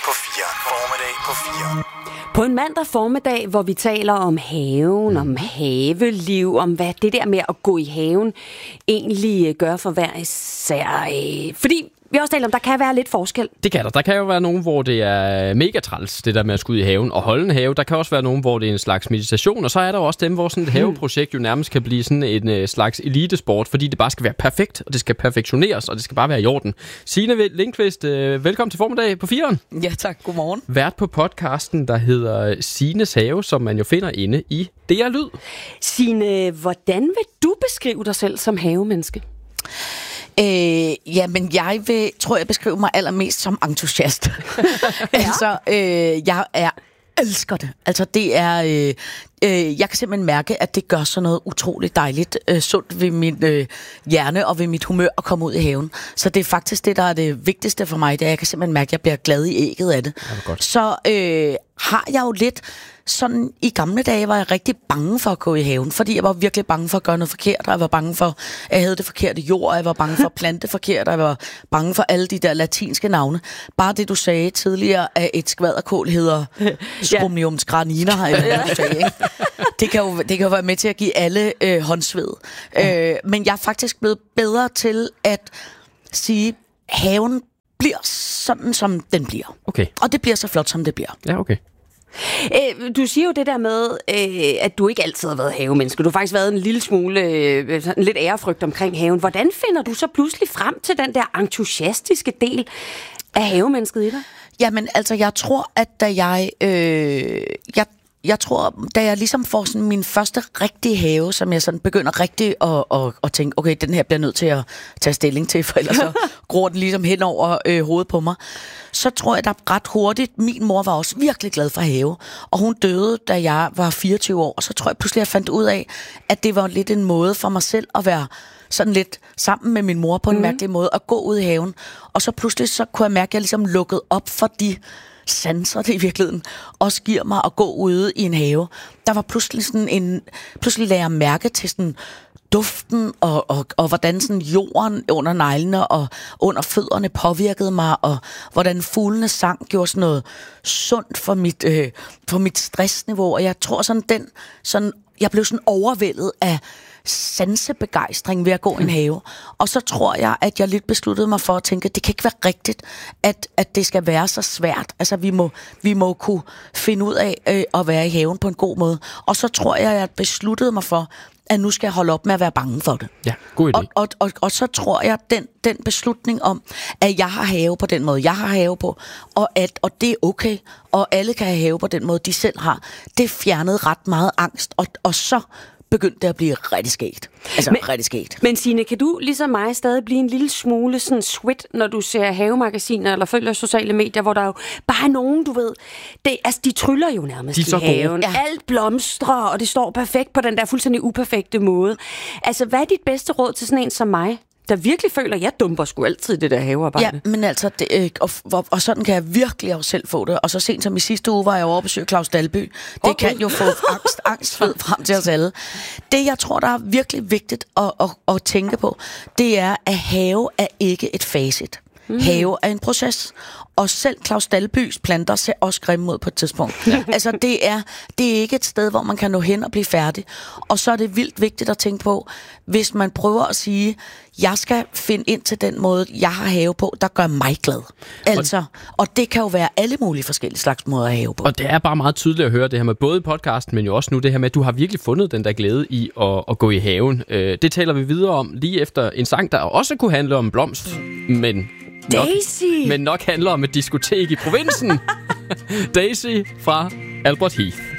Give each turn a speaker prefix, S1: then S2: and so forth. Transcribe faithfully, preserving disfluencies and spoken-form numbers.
S1: på firen. Formiddag på firen.
S2: På en mandag formiddag, hvor vi taler om haven, om haveliv, om hvad det der med at gå i haven egentlig gør for hver især. Fordi vi også taler om, der kan være lidt forskel.
S3: Det kan der. Der kan jo være nogen, hvor det er mega træls, det der med at skulle ud i haven og holde en have. Der kan også være nogen, hvor det er en slags meditation. Og så er der også dem, hvor sådan et haveprojekt jo nærmest kan blive sådan en slags elitesport, fordi det bare skal være perfekt, og det skal perfektioneres, og det skal bare være i orden. Signe Lindqvist, velkommen til formiddag på firen.
S4: Ja tak, godmorgen.
S3: Vært på podcasten, der hedder Signes Have, som man jo finder inde i D R Lyd.
S2: Signe, hvordan vil du beskrive dig selv som havemenneske?
S4: Øh, ja, men jeg vil, tror jeg beskriver mig allermest som entusiast. altså, øh, jeg er elsker det. Altså, det er... Øh, øh, jeg kan simpelthen mærke, at det gør sådan noget utroligt dejligt, øh, sundt ved min øh, hjerne og ved mit humør at komme ud i haven. Så det er faktisk det, der er det vigtigste for mig, det er, jeg kan simpelthen mærke, at jeg bliver glad i ægget af det.
S3: Ja,
S4: så øh, har jeg jo lidt... Sådan i gamle dage var jeg rigtig bange for at gå i haven, fordi jeg var virkelig bange for at gøre noget forkert, og jeg var bange for, at jeg havde det forkerte jord, og jeg var bange for at plante forkert, og jeg var bange for alle de der latinske navne. Bare det, du sagde tidligere, at et skvaderkål hedder Scromiums granina, eller hvad du sagde, ikke? Det kan, jo, det kan jo være med til at give alle øh, håndsved. Øh, men jeg er faktisk blevet bedre til at sige, haven bliver sådan, som den bliver.
S3: Okay.
S4: Og det bliver så flot, som det bliver.
S3: Ja, okay.
S2: Du siger jo det der med, at du ikke altid har været havemenneske. Du har faktisk været en lille smule, en lidt ærefrygt omkring haven. Hvordan finder du så pludselig frem til den der entusiastiske del af havemennesket i dig?
S4: Jamen, altså, jeg tror, at da jeg... Øh, jeg Jeg tror, da jeg ligesom får sådan min første rigtige have, som jeg sådan begynder rigtig at, at, at tænke, okay, den her bliver nødt til at tage stilling til, for ellers så gror den ligesom hen over øh, hovedet på mig. Så tror jeg, der ret hurtigt, min mor var også virkelig glad for have, og hun døde, da jeg var fireogtyve år, og så tror jeg pludselig, jeg fandt ud af, at det var lidt en måde for mig selv at være sådan lidt sammen med min mor på en mm. mærkelig måde, at gå ud i haven. Og så pludselig, så kunne jeg mærke, at jeg ligesom lukkede op for de sanser, det i virkeligheden også giver mig at gå ude i en have. Der var pludselig sådan en, pludselig lagde jeg mærke til sådan duften, og, og, og hvordan sådan jorden under neglene og under fødderne påvirkede mig, og hvordan fuglene sang gjorde sådan noget sundt for mit, øh, for mit stressniveau. Og jeg tror sådan, den, sådan, jeg blev sådan overvældet af sansebegejstring ved at gå i en have. Og så tror jeg, at jeg lidt besluttede mig for at tænke, at det kan ikke være rigtigt, at, at det skal være så svært. Altså, vi må, vi må kunne finde ud af øh, at være i haven på en god måde. Og så tror jeg, at jeg besluttede mig for, at nu skal jeg holde op med at være bange for det.
S3: Ja, god idé.
S4: Og, og, og, og så tror jeg, den, den beslutning om, at jeg har have på den måde, jeg har have på, og, at, og det er okay, og alle kan have have på den måde, de selv har, det fjernede ret meget angst, og, og så begyndte det at blive rigtig skægt. Altså,
S2: men,
S4: rigtig skægt.
S2: Men Signe, kan du ligesom mig stadig blive en lille smule sådan sweat, når du ser havemagasiner eller følger sociale medier, hvor der jo bare er nogen, du ved, det, altså de tryller jo nærmest
S3: de er så
S2: i haven.
S3: Ja.
S2: Alt blomstrer, og det står perfekt på den der fuldstændig uperfekte måde. Altså, hvad er dit bedste råd til sådan en som mig, der virkelig føler, at jeg dumper sgu altid det der havearbejde?
S4: Ja, men altså, det, øh, og, og, og sådan kan jeg virkelig også selv få det. Og så sent som i sidste uge var jeg over at besøge Claus Dalby. Det okay. kan jo få angst, angst frem til os alle. Det, jeg tror, der er virkelig vigtigt at, at, at tænke på, det er, at have er ikke et facit. Mm. Have er en proces. Og selv Claus Dalbys planter ser også grimme ud på et tidspunkt. Ja. Altså, det er, det er ikke et sted, hvor man kan nå hen og blive færdig. Og så er det vildt vigtigt at tænke på, hvis man prøver at sige, jeg skal finde ind til den måde, jeg har have på, der gør mig glad. Altså, og det kan jo være alle mulige forskellige slags måder at have på.
S3: Og det er bare meget tydeligt at høre det her med både i podcasten, men jo også nu det her med, at du har virkelig fundet den der glæde i at, at gå i haven. Det taler vi videre om lige efter en sang, der også kunne handle om blomst, men... Nok,
S2: Daisy!
S3: Men nok handler om et diskotek i provinsen. Daisy fra Albert Heath.